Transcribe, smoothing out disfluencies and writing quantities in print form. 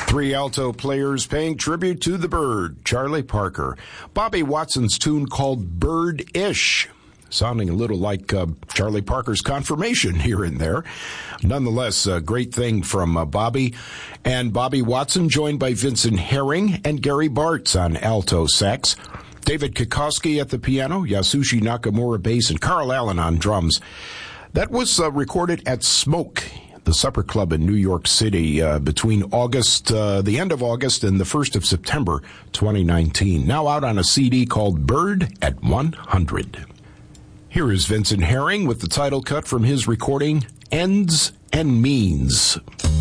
Three alto players paying tribute to the bird, Charlie Parker. Bobby Watson's tune called Bird-ish, sounding a little like Charlie Parker's confirmation here and there. Nonetheless, a great thing from Bobby. And Bobby Watson, joined by Vincent Herring and Gary Bartz on alto sax. David Kikoski at the piano, Yasushi Nakamura bass, and Carl Allen on drums. That was recorded at Smoke, the supper club in New York City, between the end of August and the 1st of September 2019. Now out on a CD called Bird at 100. Here is Vincent Herring with the title cut from his recording, Ends and Means.